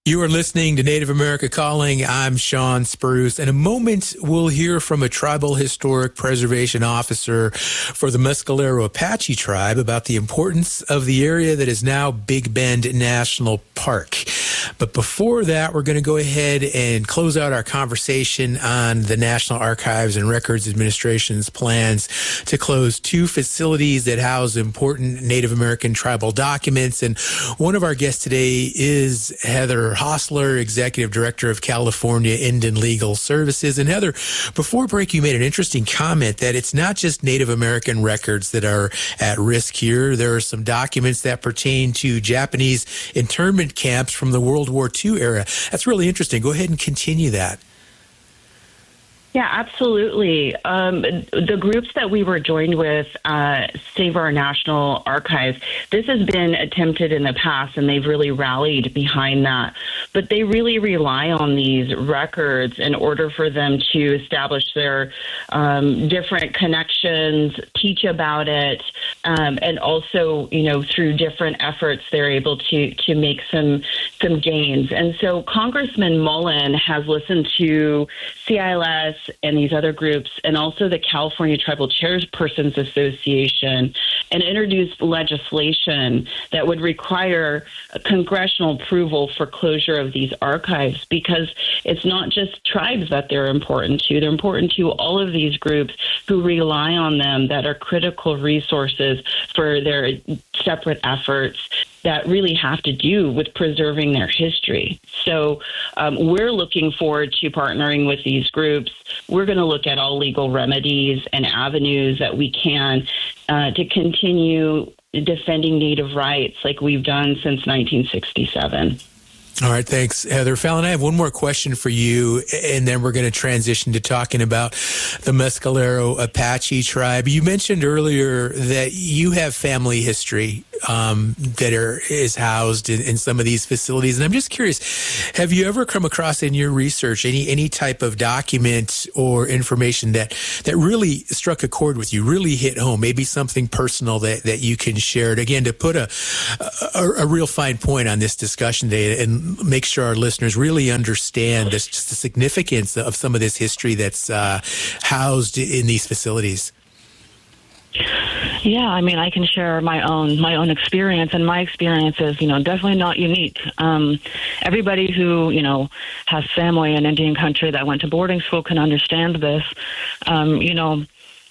You are listening to Native America Calling. I'm Sean Spruce. In a moment, we'll hear from a tribal historic preservation officer for the Mescalero Apache tribe about the importance of the area that is now Big Bend National Park. But before that, we're going to go ahead and close out our conversation on the National Archives and Records Administration's plans to close two facilities that house important Native American tribal documents. And one of our guests today is Heather Hostler, Executive Director of California Indian Legal Services. And Heather, before break, you made an interesting comment that it's not just Native American records that are at risk here. There are some documents that pertain to Japanese internment camps from the World War II era. That's really interesting. Go ahead and continue that. Yeah, absolutely. The groups that we were joined with, Save Our National Archives, this has been attempted in the past, and they've really rallied behind that. But they really rely on these records in order for them to establish their different connections, teach about it, and also, through different efforts, they're able to make some gains. And so Congressman Mullen has listened to CILS and these other groups, and also the California Tribal Chairpersons Association, and introduced legislation that would require congressional approval for closure of these archives, because it's not just tribes that they're important to. They're important to all of these groups who rely on them, that are critical resources for their separate efforts that really have to do with preserving their history. So we're looking forward to partnering with these groups. We're going to look at all legal remedies and avenues that we can to continue defending Native rights like we've done since 1967. All right, thanks, Heather. Fallon, I have one more question for you, and then we're going to transition to talking about the Mescalero Apache tribe. You mentioned earlier that you have family history that is housed in some of these facilities, and I'm just curious, have you ever come across in your research any type of document or information that really struck a chord with you, really hit home, maybe something personal that you can share? And again, to put a real fine point on this discussion today and make sure our listeners really understand just the significance of some of this history that's housed in these facilities. Yeah, I mean, I can share my own experience, and my experience is, definitely not unique. Everybody who, has family in Indian country that went to boarding school can understand this. When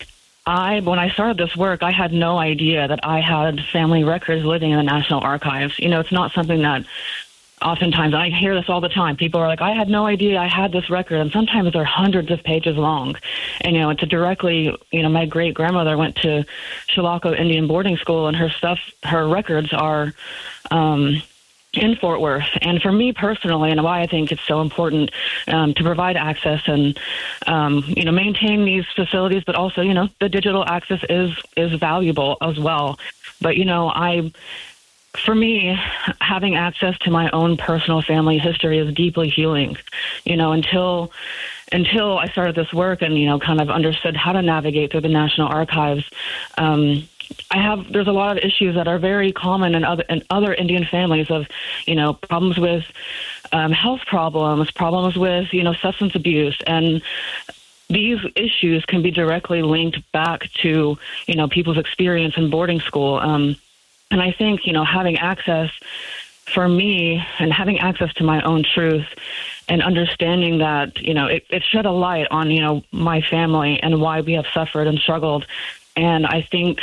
I started this work, I had no idea that I had family records living in the National Archives. It's not something that oftentimes, I hear this all the time. People are like, I had no idea I had this record. And sometimes they're hundreds of pages long. And, it's directly, my great-grandmother went to Chilocco Indian boarding school, and her records are in Fort Worth. And for me personally, and why I think it's so important to provide access and, maintain these facilities, but also, the digital access is valuable as well. But, for me, having access to my own personal family history is deeply healing. Until I started this work and, kind of understood how to navigate through the National Archives, there's a lot of issues that are very common in other Indian families of, problems with health problems with, substance abuse. And these issues can be directly linked back to, people's experience in boarding school. And I think, having access for me and having access to my own truth and understanding that, it shed a light on, my family and why we have suffered and struggled. And I think,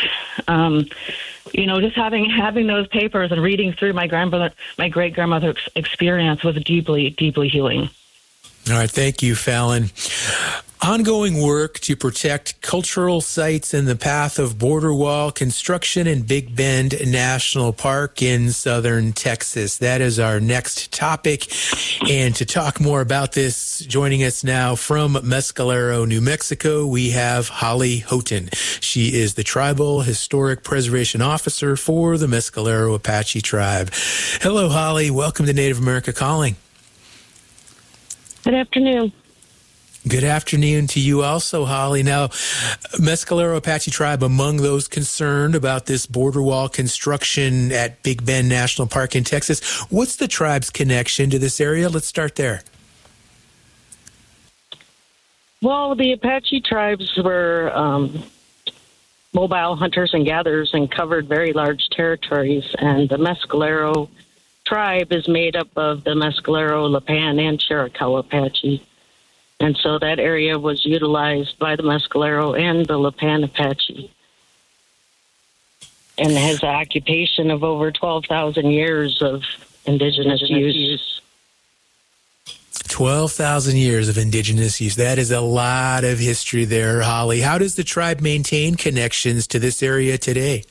just having those papers and reading through my great-grandmother's experience was deeply, deeply healing. All right. Thank you, Fallon. Ongoing work to protect cultural sites in the path of border wall construction in Big Bend National Park in southern Texas. That is our next topic. And to talk more about this, joining us now from Mescalero, New Mexico, we have Holly Houghton. She is the Tribal Historic Preservation Officer for the Mescalero Apache tribe. Hello, Holly. Welcome to Native America Calling. Good afternoon. Good afternoon to you also, Holly. Now, Mescalero Apache Tribe, among those concerned about this border wall construction at Big Bend National Park in Texas. What's the tribe's connection to this area? Let's start there. Well, the Apache tribes were mobile hunters and gatherers and covered very large territories. And the Mescalero tribe is made up of the Mescalero, Lipan, and Chiricahua Apache. And so that area was utilized by the Mescalero and the Lipan Apache, and has an occupation of over 12,000 years of indigenous use. 12,000 years of indigenous use. That is a lot of history there, Holly. How does the tribe maintain connections to this area today?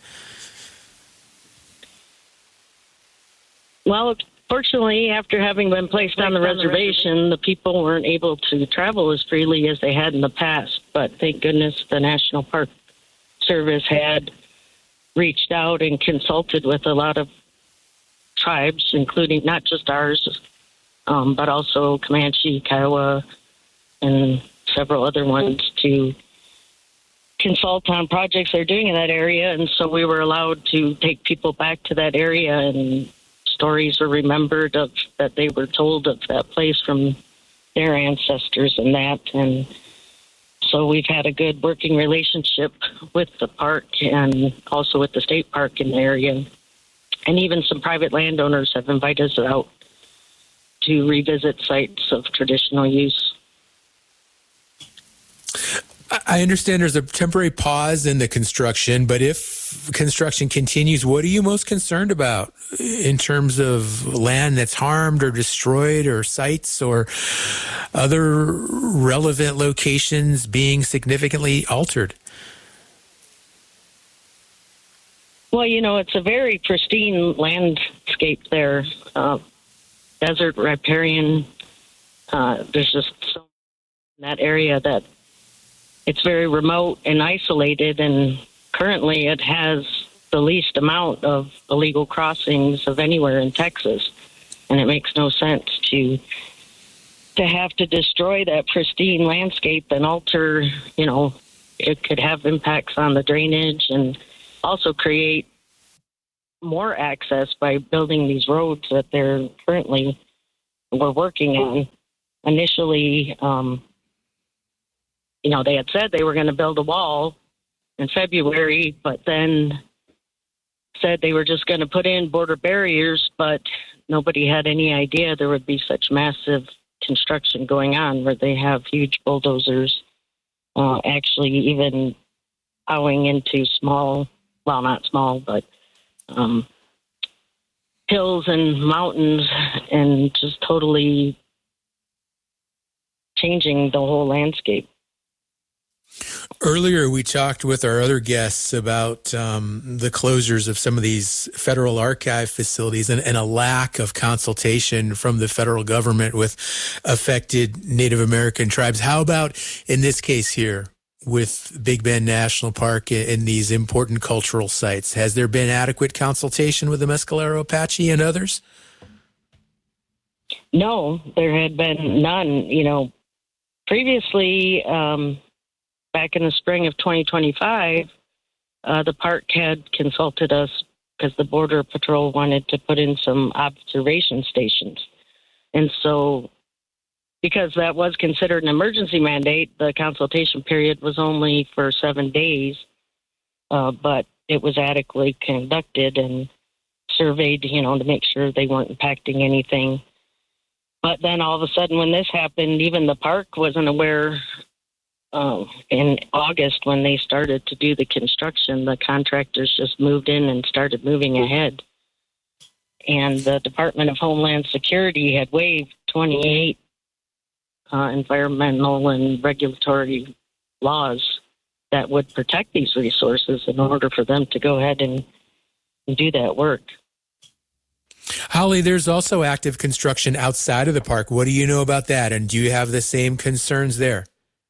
Well, fortunately, after having been placed on the reservation, the people weren't able to travel as freely as they had in the past. But thank goodness the National Park Service had reached out and consulted with a lot of tribes, including not just ours, but also Comanche, Kiowa, and several other ones, to consult on projects they're doing in that area. And so we were allowed to take people back to that area, and stories were remembered of that they were told of that place from their ancestors and that. And so we've had a good working relationship with the park and also with the state park in the area. And even some private landowners have invited us out to revisit sites of traditional use. I understand there's a temporary pause in the construction, but if construction continues, what are you most concerned about in terms of land that's harmed or destroyed, or sites or other relevant locations being significantly altered? Well, it's a very pristine landscape there. Desert, riparian. There's just so in that area that it's very remote and isolated, and currently it has the least amount of illegal crossings of anywhere in Texas, and it makes no sense to have to destroy that pristine landscape and alter, it could have impacts on the drainage and also create more access by building these roads that we're working on. Initially, they had said they were going to build a wall in February, but then said they were just going to put in border barriers, but nobody had any idea there would be such massive construction going on, where they have huge bulldozers actually even plowing into not small, but hills and mountains, and just totally changing the whole landscape. Earlier, we talked with our other guests about the closures of some of these federal archive facilities and a lack of consultation from the federal government with affected Native American tribes. How about in this case here with Big Bend National Park and these important cultural sites? Has there been adequate consultation with the Mescalero Apache and others? No, there had been none. Previously, back in the spring of 2025, the park had consulted us because the Border Patrol wanted to put in some observation stations. And so, because that was considered an emergency mandate, the consultation period was only for 7 days, but it was adequately conducted and surveyed, to make sure they weren't impacting anything. But then all of a sudden when this happened, even the park wasn't aware. In August, when they started to do the construction, the contractors just moved in and started moving ahead. And the Department of Homeland Security had waived 28 environmental and regulatory laws that would protect these resources in order for them to go ahead and do that work. Holly, there's also active construction outside of the park. What do you know about that? And do you have the same concerns there?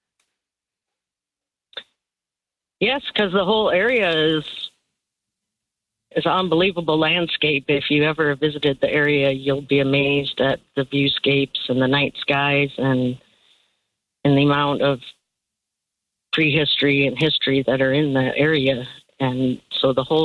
Yes, because the whole area is an unbelievable landscape. If you ever visited the area, you'll be amazed at the viewscapes and the night skies. And and the amount of prehistory and history that are in the area. And so the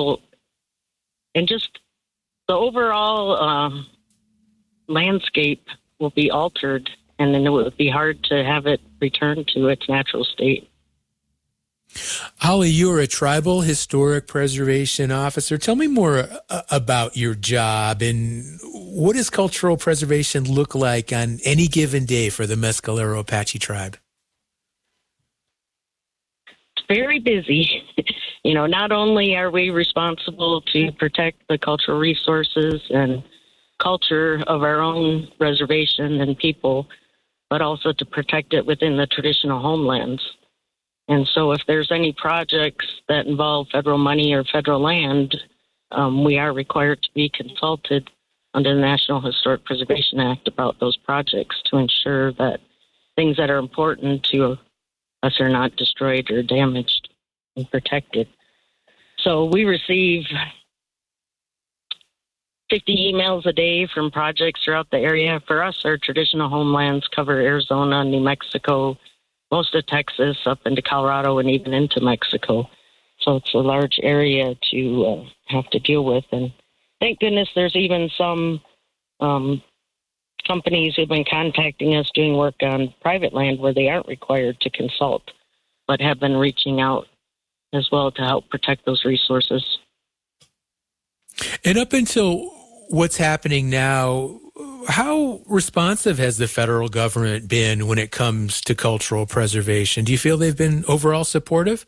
overall landscape will be altered, and then it would be hard to have it return to its natural state. Holly, you're a tribal historic preservation officer. Tell me more about your job, and what does cultural preservation look like on any given day for the Mescalero Apache tribe? It's very busy. Not only are we responsible to protect the cultural resources and culture of our own reservation and people, but also to protect it within the traditional homelands. And so if there's any projects that involve federal money or federal land, we are required to be consulted under the National Historic Preservation Act about those projects to ensure that things that are important to us are not destroyed or damaged and protected. So we receive 50 emails a day from projects throughout the area. For us, our traditional homelands cover Arizona, New Mexico, most of Texas, up into Colorado, and even into Mexico. So it's a large area to have to deal with. And thank goodness there's even some companies who've been contacting us doing work on private land where they aren't required to consult, but have been reaching out as well to help protect those resources. And up until what's happening now, how responsive has the federal government been when it comes to cultural preservation? Do you feel they've been overall supportive?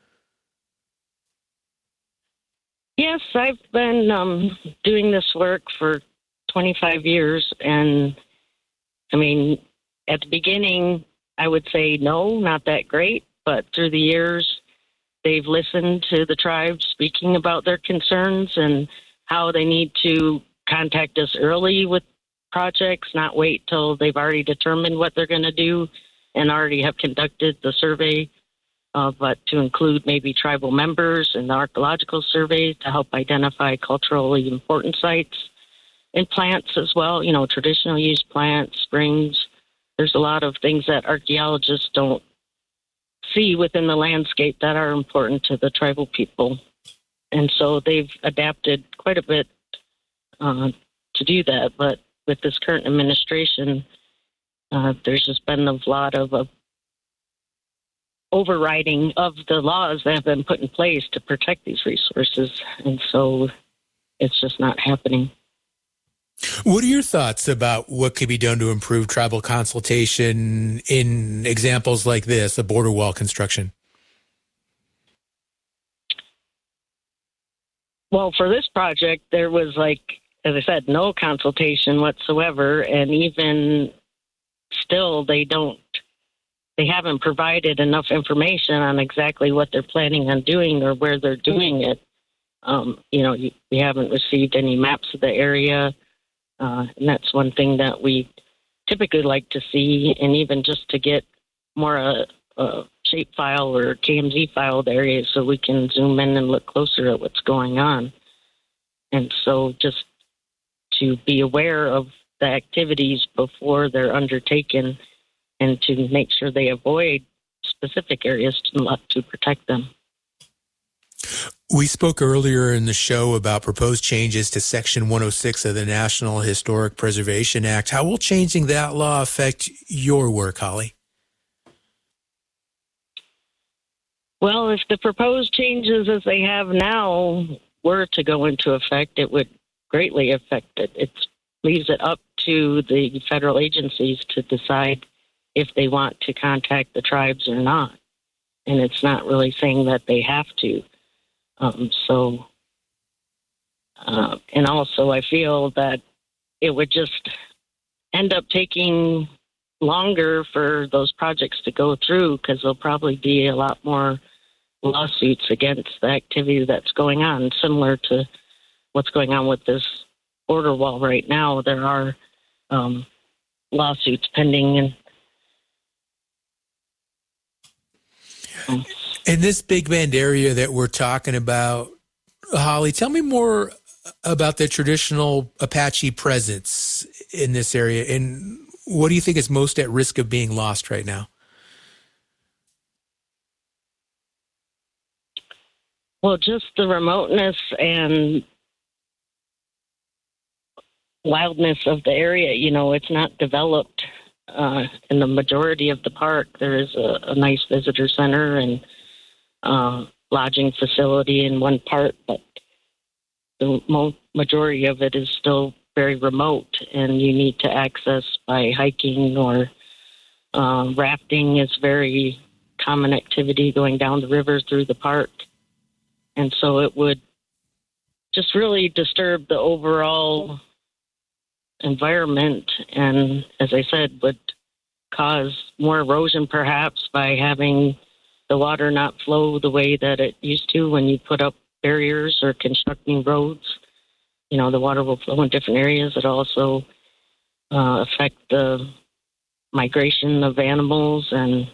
Yes, I've been doing this work for 25 years. And I mean, at the beginning, I would say no, not that great. But through the years, they've listened to the tribes speaking about their concerns and how they need to contact us early with projects, not wait till they've already determined what they're going to do and already have conducted the survey, but to include maybe tribal members in the archaeological survey to help identify culturally important sites and plants as well, traditional use plants, springs. There's a lot of things that archaeologists don't see within the landscape that are important to the tribal people. And so they've adapted quite a bit to do that. But with this current administration, there's just been a lot of overriding of the laws that have been put in place to protect these resources. And so it's just not happening. What are your thoughts about what could be done to improve tribal consultation in examples like this, a border wall construction? Well, for this project, there was, as I said, no consultation whatsoever. And even still, they haven't provided enough information on exactly what they're planning on doing or where they're doing it. We haven't received any maps of the area. And that's one thing that we typically like to see, and even just to get more a shape file or KMZ file of the area so we can zoom in and look closer at what's going on. And so just to be aware of the activities before they're undertaken and to make sure they avoid specific areas to protect them. We spoke earlier in the show about proposed changes to Section 106 of the National Historic Preservation Act. How will changing that law affect your work, Holly? Well, if the proposed changes as they have now were to go into effect, it would greatly affect it. It leaves it up to the federal agencies to decide if they want to contact the tribes or not. And it's not really saying that they have to. And also I feel that it would just end up taking longer for those projects to go through because there'll probably be a lot more lawsuits against the activity that's going on, similar to what's going on with this border wall right now. There are lawsuits pending. In this Big Bend area that we're talking about, Holly, tell me more about the traditional Apache presence in this area, and what do you think is most at risk of being lost right now? Well, just the remoteness and wildness of the area. You know, it's not developed in the majority of the park. There is a nice visitor center and lodging facility in one part, but the majority of it is still very remote, and you need to access by hiking or rafting is very common activity going down the river through the park. And so it would just really disturb the overall environment, and as I said, would cause more erosion perhaps by having the water not flow the way that it used to when you put up barriers or constructing roads. You know, the water will flow in different areas. It also affect the migration of animals,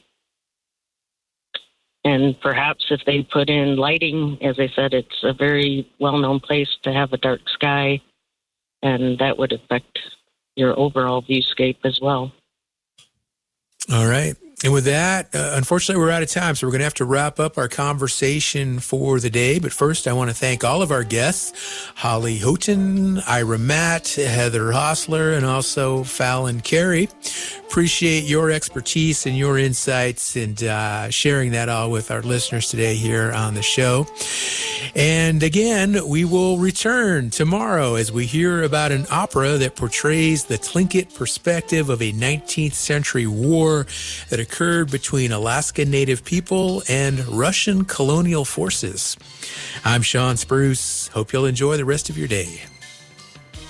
and perhaps if they put in lighting, as I said, it's a very well-known place to have a dark sky, and that would affect your overall viewscape as well. All right. And with that, unfortunately, we're out of time, so we're going to have to wrap up our conversation for the day. But first, I want to thank all of our guests, Holly Houghton, Ira Matt, Heather Hostler, and also Fallon Carey. Appreciate your expertise and your insights and sharing that all with our listeners today here on the show. And again, we will return tomorrow as we hear about an opera that portrays the Tlingit perspective of a 19th century war that occurred between Alaska Native people and Russian colonial forces. I'm Sean Spruce. Hope you'll enjoy the rest of your day.